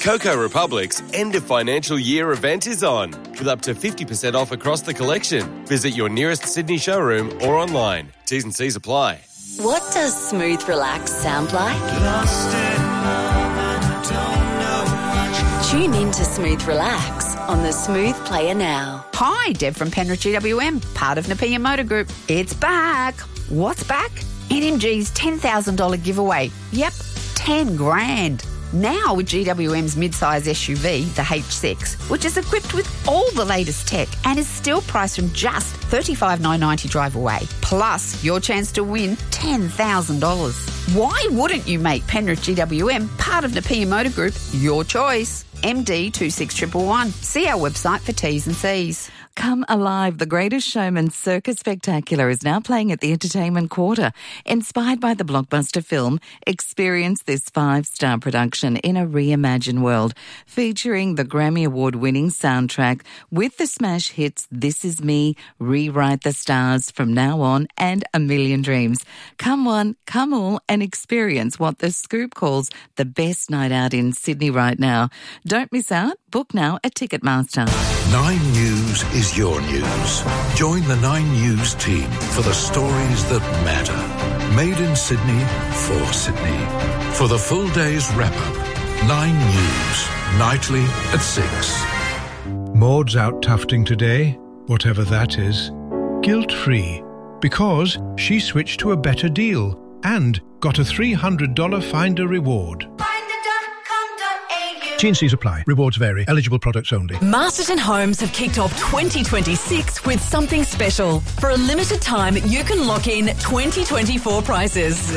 Coco Republic's end of financial year event is on, with up to 50% off across the collection. Visit your nearest Sydney showroom or online. T's and C's apply. What does smooth relax sound like? Tune in to Smooth Relax on the Smooth Player now. Hi, Deb from Penrith GWM, part of Nepean Motor Group. It's back. What's back? NMG's $10,000 giveaway. Yep, 10 grand. Now with GWM's mid-size SUV, the H6, which is equipped with all the latest tech and is still priced from just $35,990 drive away. Plus, your chance to win $10,000. Why wouldn't you make Penrith GWM part of Nepean Motor Group your choice? MD 26111. See our website for T's and C's. Come Alive, The Greatest Showman Circus Spectacular is now playing at the Entertainment Quarter. Inspired by the blockbuster film, experience this 5-star production in a reimagined world, featuring the Grammy Award-winning soundtrack with the smash hits This Is Me, Rewrite the Stars, From Now On, and A Million Dreams. Come one, come all, and experience what The Scoop calls the best night out in Sydney right now. Don't miss out. Book now at Ticketmaster. 9 News is your news. Join the 9 News team for the stories that matter. Made in Sydney, for Sydney. For the full day's wrap-up, 9 News, nightly at 6. Maud's out tufting today, whatever that is, guilt-free, because she switched to a better deal and got a $300 Finder reward. T&Cs apply. Rewards vary. Eligible products only. Masterton Homes have kicked off 2026 with something special. For a limited time, you can lock in 2024 prices.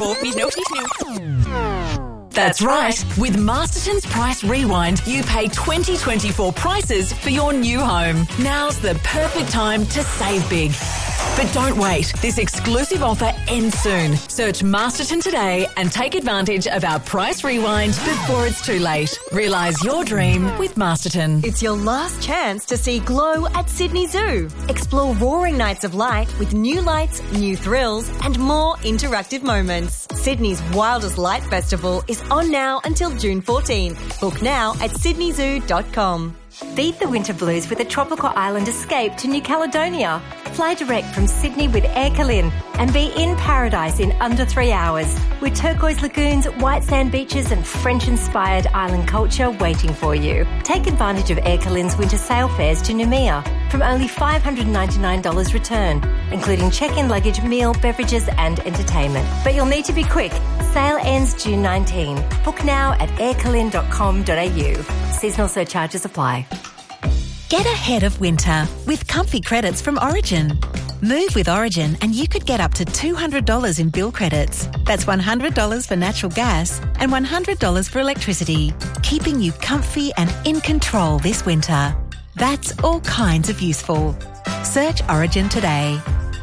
That's right. With Masterton's Price Rewind, you pay 2024 prices for your new home. Now's the perfect time to save big. But don't wait. This exclusive offer ends soon. Search Masterton today and take advantage of our Price Rewind before it's too late. Realise your dream with Masterton. It's your last chance to see Glow at Sydney Zoo. Explore roaring nights of light with new lights, new thrills and more interactive moments. Sydney's Wildest Light Festival is on now until June 14th. Book now at sydneyzoo.com. Beat the winter blues with a tropical island escape to New Caledonia. Fly direct from Sydney with Air Calin and be in paradise in under 3 hours with turquoise lagoons, white sand beaches and French-inspired island culture waiting for you. Take advantage of Air Calin's winter sail fares to Noumea from only $599 return, including check-in luggage, meal, beverages and entertainment. But you'll need to be quick. Sale ends June 19. Book now at aircalin.com.au. Seasonal surcharges apply. Get ahead of winter with comfy credits from Origin. Move with Origin and you could get up to $200 in bill credits. That's $100 for natural gas and $100 for electricity, keeping you comfy and in control this winter. That's all kinds of useful. Search Origin today.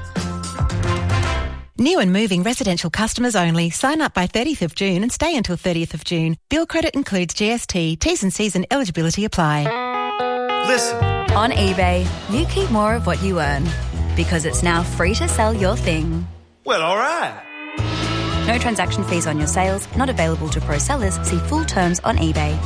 New and moving residential customers only. Sign up by 30th of June and stay until 30th of June. Bill credit includes GST, T's and C's and eligibility apply. Listen. On eBay, you keep more of what you earn because it's now free to sell your thing. Well, all right. No transaction fees on your sales, not available to pro sellers. See full terms on eBay.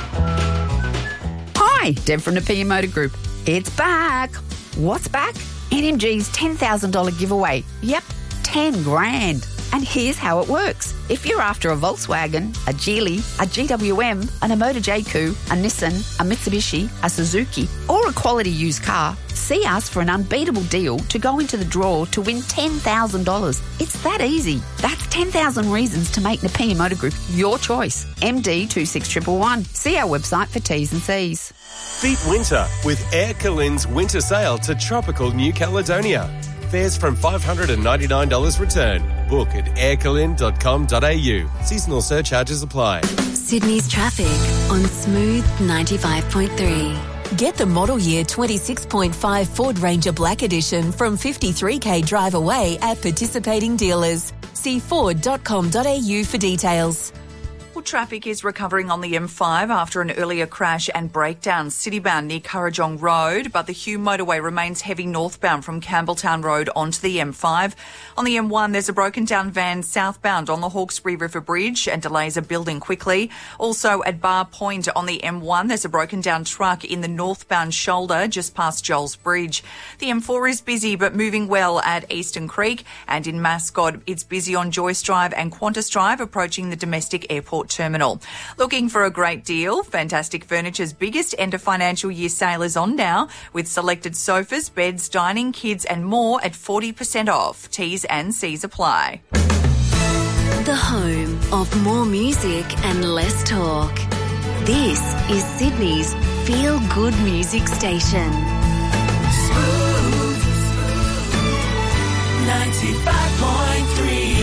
Hi, Deb from Nepean Motor Group. It's back. What's back? NMG's $10,000 giveaway. Yep, 10 grand. And here's how it works. If you're after a Volkswagen, a Geely, a GWM, an Motor J-Coupe, a Nissan, a Mitsubishi, a Suzuki, or a quality used car, see us for an unbeatable deal to go into the draw to win $10,000. It's that easy. That's 10,000 reasons to make Nepean Motor Group your choice. MD 26111. See our website for T's and C's. Beat winter with Air Calin's winter sale to tropical New Caledonia. Fares from $599 return. Book at aircalin.com.au. Seasonal surcharges apply. Sydney's traffic on Smooth 95.3. Get the model year 26.5 Ford Ranger Black Edition from $53,000 drive away at participating dealers. See ford.com.au for details. traffic is recovering on the M5 after an earlier crash and breakdown citybound near Kurrajong Road, but the Hume motorway remains heavy northbound from Campbelltown Road onto the M5. On the M1, there's a broken down van southbound on the Hawkesbury River Bridge and delays are building quickly. Also at Bar Point on the M1, there's a broken down truck in the northbound shoulder just past Joel's Bridge. The M4 is busy but moving well at Eastern Creek, and in Mascot, it's busy on Joyce Drive and Qantas Drive approaching the domestic airport terminal. Looking for a great deal? Fantastic Furniture's biggest end of financial year sale is on now, with selected sofas, beds, dining, kids and more at 40% off. T's and C's apply. The home of more music and less talk. This is Sydney's Feel Good Music Station. Smooth 95.3.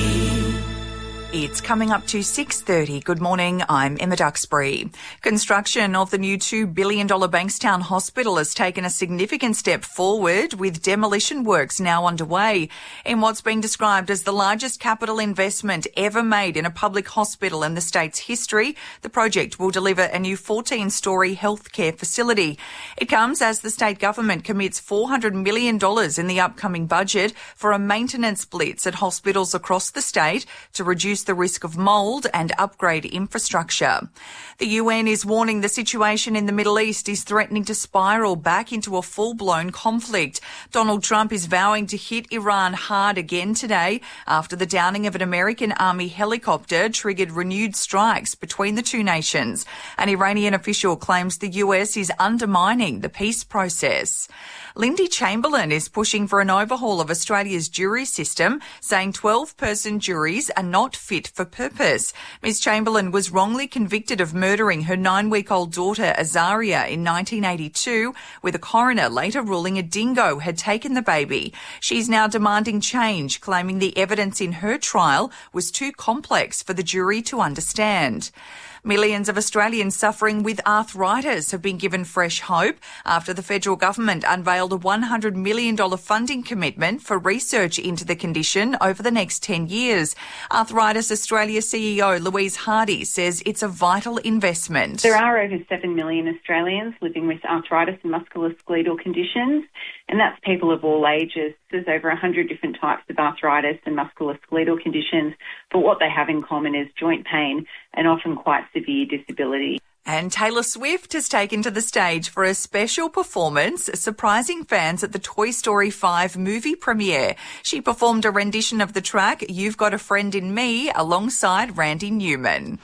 It's coming up to 6:30. Good morning, I'm Emma Duxbury. Construction of the new $2 billion Bankstown Hospital has taken a significant step forward, with demolition works now underway. In what's being described as the largest capital investment ever made in a public hospital in the state's history, the project will deliver a new 14-storey healthcare facility. It comes as the state government commits $400 million in the upcoming budget for a maintenance blitz at hospitals across the state to reduce the risk of mould and upgrade infrastructure. The UN is warning the situation in the Middle East is threatening to spiral back into a full-blown conflict. Donald Trump is vowing to hit Iran hard again today after the downing of an American Army helicopter triggered renewed strikes between the two nations. An Iranian official claims the US is undermining the peace process. Lindy Chamberlain is pushing for an overhaul of Australia's jury system, saying 12-person juries are not fit for purpose. Ms Chamberlain was wrongly convicted of murdering her 9-week-old daughter Azaria in 1982, with a coroner later ruling a dingo had taken the baby. She's now demanding change, claiming the evidence in her trial was too complex for the jury to understand. Millions of Australians suffering with arthritis have been given fresh hope after the federal government unveiled a $100 million funding commitment for research into the condition over the next 10 years. Arthritis Australia CEO Louise Hardy says it's a vital investment. There are over 7 million Australians living with arthritis and musculoskeletal conditions, and that's people of all ages. There's over 100 different types of arthritis and musculoskeletal conditions, but what they have in common is joint pain and often quite severe disability. And Taylor Swift has taken to the stage for a special performance, surprising fans at the Toy Story 5 movie premiere. She performed a rendition of the track You've Got a Friend in Me alongside Randy Newman.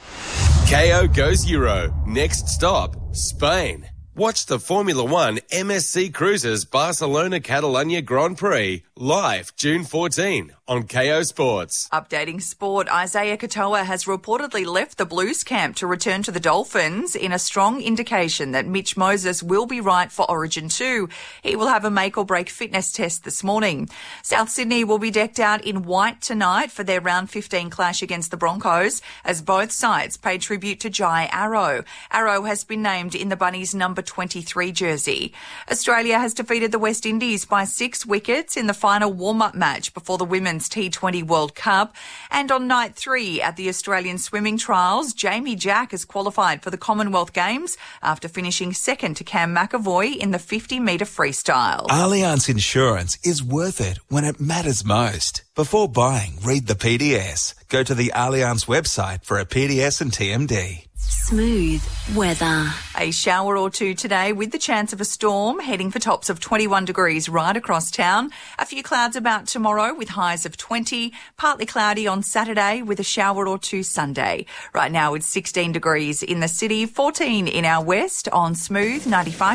KO goes Euro. Next stop, Spain. Watch the Formula One MSC Cruises Barcelona-Catalunya Grand Prix live June 14 on KO Sports. Updating sport, Isaiah Katoa has reportedly left the Blues camp to return to the Dolphins in a strong indication that Mitch Moses will be right for Origin 2. He will have a make-or-break fitness test this morning. South Sydney will be decked out in white tonight for their round 15 clash against the Broncos as both sides pay tribute to Jai Arrow. Arrow has been named in the Bunnies' number 23 jersey. Australia has defeated the West Indies by 6 wickets in the final warm-up match before the Women's T20 World Cup. And on night 3 at the Australian swimming trials, Jamie Jack has qualified for the Commonwealth Games after finishing second to Cam McAvoy in the 50-metre freestyle. Allianz Insurance is worth it when it matters most. Before buying, read the PDS. Go to the Allianz website for a PDS and TMD. Smooth weather. A shower or two today with the chance of a storm, heading for tops of 21 degrees right across town. A few clouds about tomorrow with highs of 20. Partly cloudy on Saturday with a shower or two Sunday. Right now it's 16 degrees in the city, 14 in our west on Smooth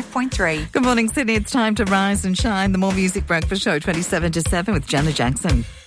95.3. Good morning, Sydney. It's time to rise and shine. The More Music Breakfast Show, 27 to 7 with Janet Jackson.